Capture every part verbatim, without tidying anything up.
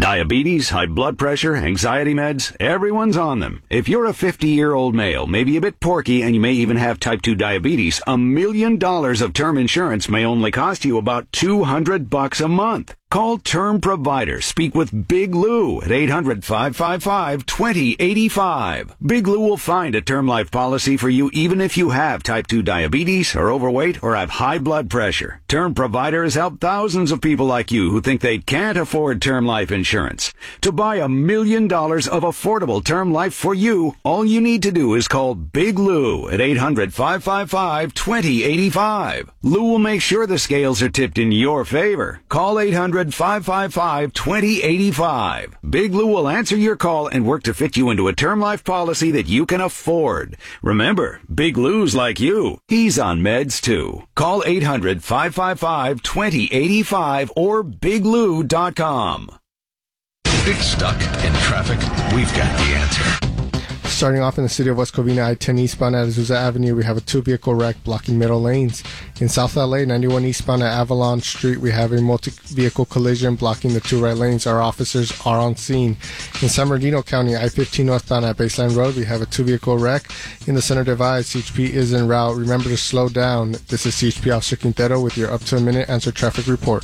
Diabetes, high blood pressure, anxiety meds, everyone's on them. If you're a fifty-year-old male, maybe a bit porky, and you may even have type two diabetes, a million dollars of term insurance may only cost you about two hundred bucks a month. Call Term Provider. Speak with Big Lou at eight hundred, five five five, two zero eight five. Big Lou will find a term life policy for you even if you have type two diabetes, are overweight, or have high blood pressure. Term Provider has helped thousands of people like you who think they can't afford term life insurance. To buy a million dollars of affordable term life for you, all you need to do is call Big Lou at eight hundred, five five five, two zero eight five. Lou will make sure the scales are tipped in your favor. Call eight hundred, five five five, two zero eight five. Big Lou will answer your call and work to fit you into a term life policy that you can afford. Remember, Big Lou's like you. He's on meds too. Call eight hundred, five five five, two zero eight five or big lou dot com. Get stuck in traffic? We've got the answer. Starting off in the city of West Covina, I ten eastbound at Azusa Avenue, we have a two-vehicle wreck blocking middle lanes. In South L A, ninety-one eastbound at Avalon Street, we have a multi-vehicle collision blocking the two right lanes. Our officers are on scene. In San Bernardino County, I fifteen northbound at Baseline Road, we have a two-vehicle wreck. In the Center Divide, C H P is en route. Remember to slow down. This is C H P Officer Quintero with your up-to-a-minute answer traffic report.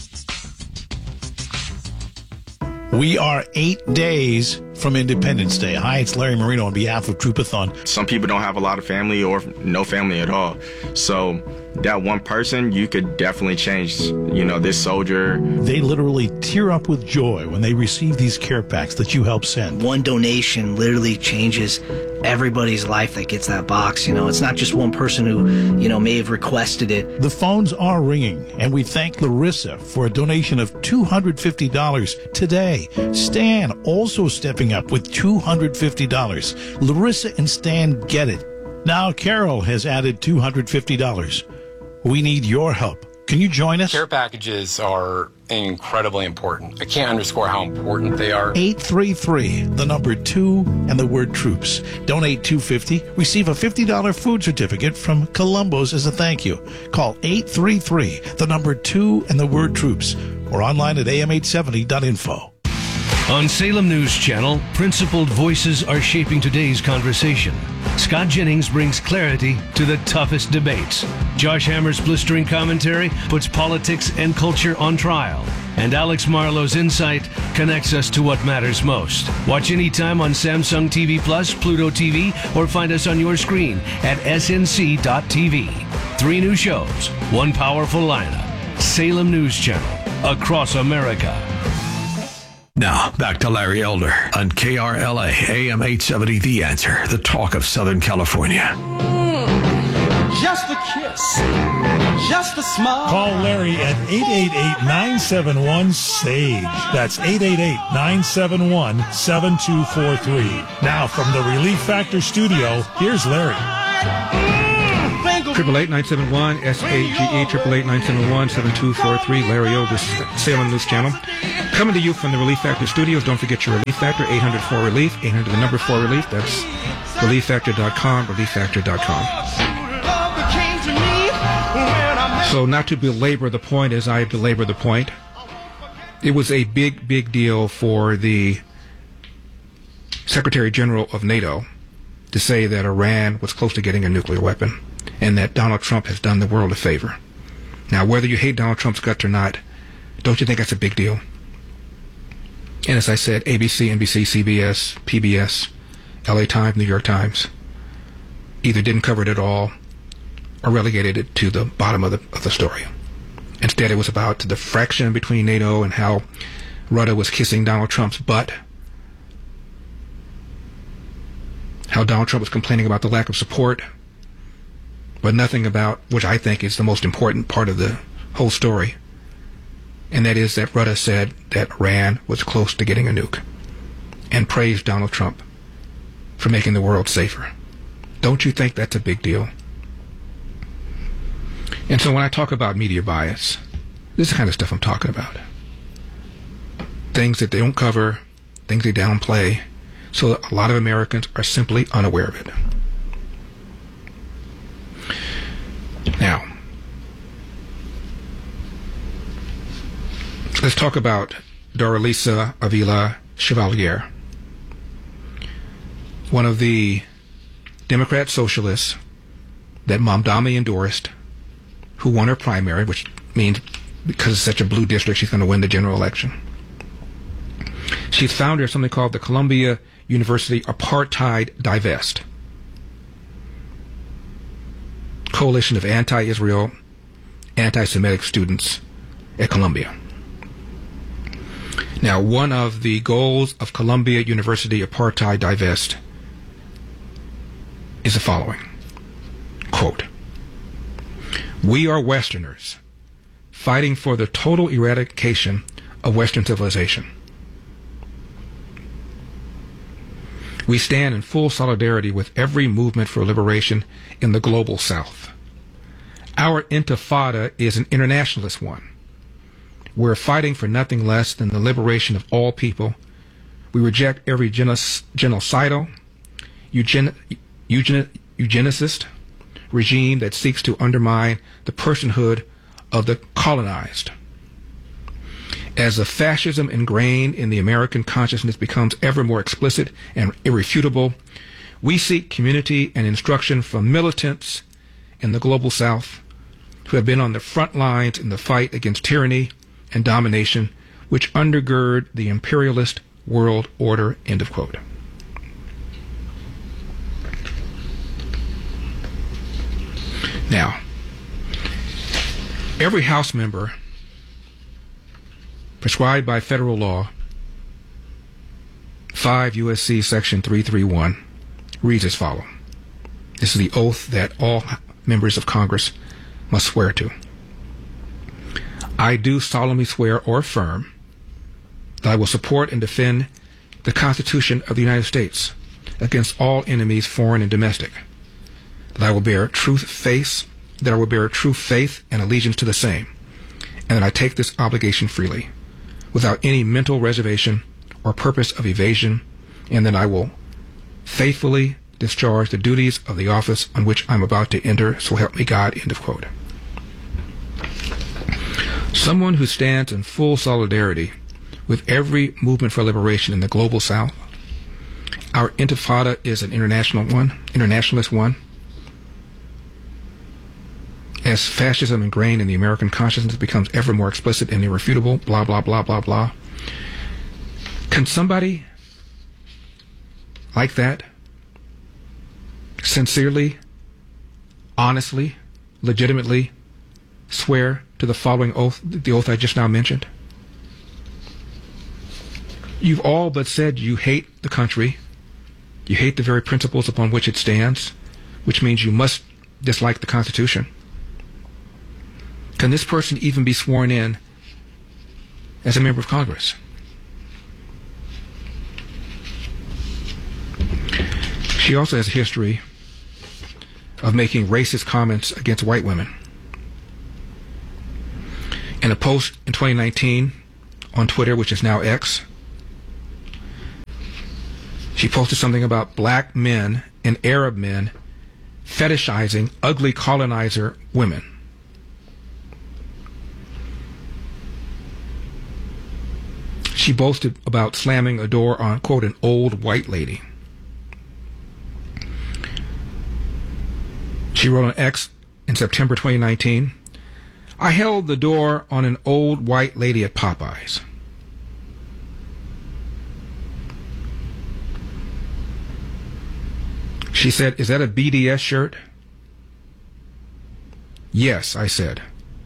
We are eight days from Independence Day. Hi, it's Larry Marino on behalf of Troopathon. Some people don't have a lot of family or no family at all. So that one person, you could definitely change, you know, this soldier. They literally tear up with joy when they receive these care packs that you help send. One donation literally changes everybody's life that gets that box. You know, it's not just one person who, you know, may have requested it. The phones are ringing, and we thank Larissa for a donation of two hundred fifty dollars today. Stan also stepping up with two hundred fifty dollars. Larissa and Stan get it. Now Carol has added two hundred fifty dollars. We need your help. Can you join us? Care packages are incredibly important. I can't underscore how important they are. eight three three, the number two, and the word troops. Donate two hundred fifty dollars. Receive a fifty dollars food certificate from Columbo's as a thank you. Call eight three three, the number two, and the word troops. Or online at a m eight seventy dot info. On Salem News Channel, principled voices are shaping today's conversation. Scott Jennings brings clarity to the toughest debates. Josh Hammer's blistering commentary puts politics and culture on trial. And Alex Marlowe's insight connects us to what matters most. Watch anytime on Samsung T V Plus, Pluto T V, or find us on your screen at s n c dot t v. Three new shows, one powerful lineup. Salem News Channel, across America. Now, back to Larry Elder on K R L A, A M eight seventy, The Answer, the talk of Southern California. Mm, just a kiss, just a smile. Call Larry at eight eight eight, nine seven one, S A G E. That's eight eight eight, nine seven one, seven two four three. Now, from the Relief Factor studio, here's Larry. Triple eight nine seven one S A G E triple eight nine seven one seven two four three. Larry O, this Salem News Channel, coming to you from the Relief Factor Studios. Don't forget your Relief Factor, eight hundred four relief, eight hundred the number four relief. That's relief factor dot com, relief factor dot com. So, not to belabor the point as I belabor the point, it was a big, big deal for the Secretary General of NATO to say that Iran was close to getting a nuclear weapon, and that Donald Trump has done the world a favor. Now, whether you hate Donald Trump's guts or not, don't you think that's a big deal? And as I said, A B C, N B C, C B S, P B S, L A Times, New York Times either didn't cover it at all or relegated it to the bottom of the, of the story. Instead, it was about the fraction between NATO and how Russia was kissing Donald Trump's butt, how Donald Trump was complaining about the lack of support, but nothing about, which I think is the most important part of the whole story, and that is that Russia said that Iran was close to getting a nuke and praised Donald Trump for making the world safer. Don't you think that's a big deal? And so when I talk about media bias, this is the kind of stuff I'm talking about. Things that they don't cover, things they downplay, so a lot of Americans are simply unaware of it. Now, let's talk about Doralisa Avila Chevalier, one of the Democrat socialists that Mamdani endorsed, who won her primary, which means because it's such a blue district, she's going to win the general election. She's founder of something called the Columbia University Apartheid Divest, coalition of anti-Israel, anti-Semitic students at Columbia. Now, one of the goals of Columbia University Apartheid Divest is the following, quote, "We are Westerners fighting for the total eradication of Western civilization. We stand in full solidarity with every movement for liberation in the global South. Our intifada is an internationalist one. We're fighting for nothing less than the liberation of all people. We reject every genoc- genocidal, eugen- eugen- eugenicist regime that seeks to undermine the personhood of the colonized. As the fascism ingrained in the American consciousness becomes ever more explicit and irrefutable, we seek community and instruction from militants in the global South who have been on the front lines in the fight against tyranny and domination which undergird the imperialist world order," end of quote. Now, every House member prescribed by federal law, five U S C section three thirty-one, reads as follows. This is the oath that all members of Congress must swear to. "I do solemnly swear or affirm that I will support and defend the Constitution of the United States against all enemies, foreign and domestic, that I will bear truth faith, that I will bear true faith and allegiance to the same, and that I take this obligation freely, without any mental reservation or purpose of evasion, and that I will faithfully discharge the duties of the office on which I'm about to enter, so help me God," end of quote. Someone who stands in full solidarity with every movement for liberation in the global South. Our intifada is an international one, internationalist one. As fascism ingrained in the American consciousness becomes ever more explicit and irrefutable, blah, blah, blah, blah, blah. Can somebody like that sincerely, honestly, legitimately swear to the following oath, the oath I just now mentioned? You've all but said you hate the country, you hate the very principles upon which it stands, which means you must dislike the Constitution. Can this person even be sworn in as a member of Congress? She also has a history of making racist comments against white women. In a post in twenty nineteen on Twitter, which is now X, she posted something about black men and Arab men fetishizing ugly colonizer women. She boasted about slamming a door on, quote, an old white lady. She wrote on X in September twenty nineteen, "I held the door on an old white lady at Popeyes. She said, "Is that a B D S shirt?" "Yes," I said.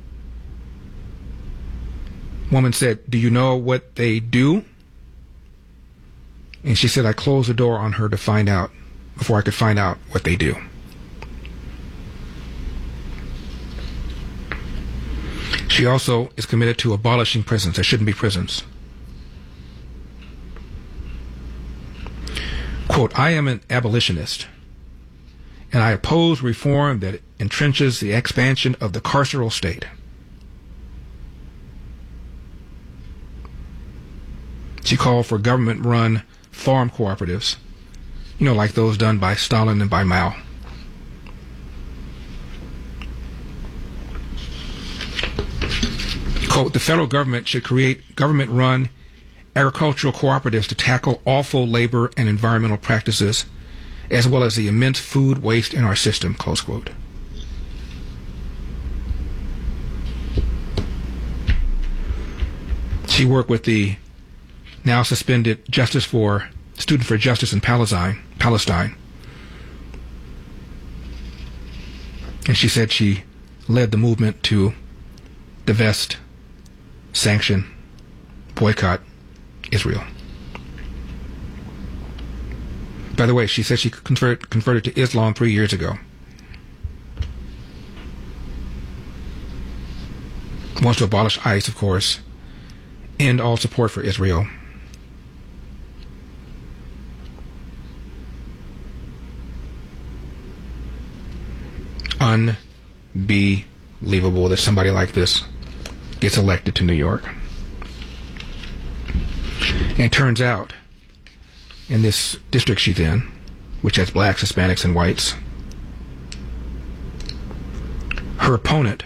Woman said, "Do you know what they do?" And she said, "I closed the door on her to find out, before I could find out what they do." She also is committed to abolishing prisons. There shouldn't be prisons. Quote, "I am an abolitionist, and I oppose reform that entrenches the expansion of the carceral state." She called for government-run farm cooperatives, you know, like those done by Stalin and by Mao. Quote, "The federal government should create government-run agricultural cooperatives to tackle awful labor and environmental practices, as well as the immense food waste in our system, close quote. She worked with the now suspended Justice for Student for Justice in Palestine, Palestine. And she said she led the movement to divest, sanction, boycott Israel. By the way, she said she converted, converted to Islam three years ago. Wants to abolish ICE, of course, end all support for Israel. Unbelievable that somebody like this gets elected to New York. And it turns out, in this district she's in, which has blacks, Hispanics, and whites, her opponent,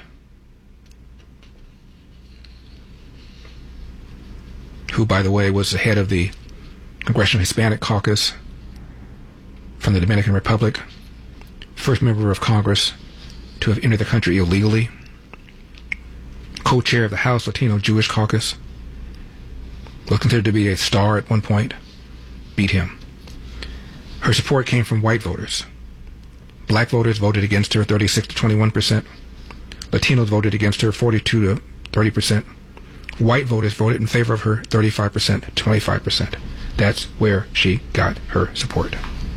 who, by the way, was the head of the Congressional Hispanic Caucus from the Dominican Republic, first member of Congress to have entered the country illegally, co-chair of the House Latino Jewish Caucus, was considered to be a star at one point, beat him. Her support came from white voters. Black voters voted against her thirty-six to twenty-one percent. Latinos voted against her forty-two to thirty percent. White voters voted in favor of her thirty-five percent to twenty-five percent. That's where she got her support.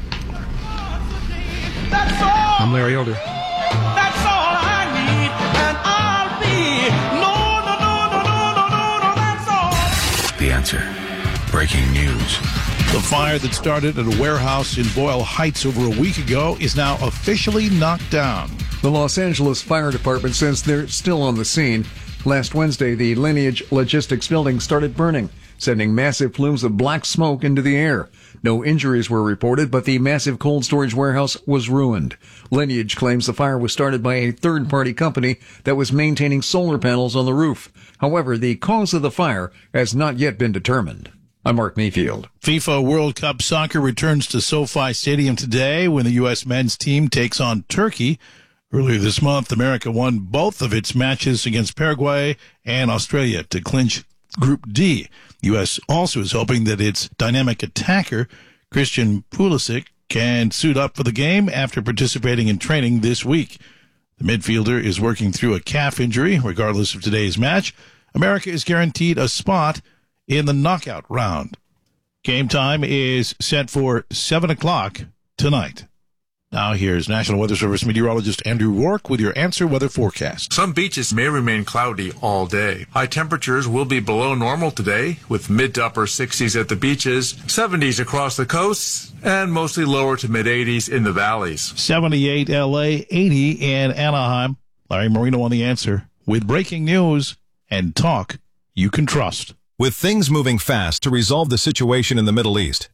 I'm Larry Elder. That's all I need, and I'll be. No, no, no, no, no, no, no, no, that's all. The Answer. Breaking news. The fire that started at a warehouse in Boyle Heights over a week ago is now officially knocked down. The Los Angeles Fire Department says they're still on the scene. Last Wednesday, the Lineage Logistics building started burning, sending massive plumes of black smoke into the air. No injuries were reported, but the massive cold storage warehouse was ruined. Lineage claims the fire was started by a third-party company that was maintaining solar panels on the roof. However, the cause of the fire has not yet been determined. I'm Mark Mayfield. FIFA World Cup soccer returns to SoFi Stadium today when the U S men's team takes on Turkey. Earlier this month, America won both of its matches against Paraguay and Australia to clinch Group D. U S also is hoping that its dynamic attacker, Christian Pulisic, can suit up for the game after participating in training this week. The midfielder is working through a calf injury. Regardless of today's match, America is guaranteed a spot in the knockout round. Game time is set for seven o'clock tonight. Now here's National Weather Service meteorologist Andrew Rourke with your Answer Weather forecast. Some beaches may remain cloudy all day. High temperatures will be below normal today, with mid to upper sixties at the beaches, seventies across the coasts, and mostly lower to mid eighties in the valleys. seventy-eight L A, eighty in Anaheim. Larry Marino on the Answer with breaking news and talk you can trust. With things moving fast to resolve the situation in the Middle East,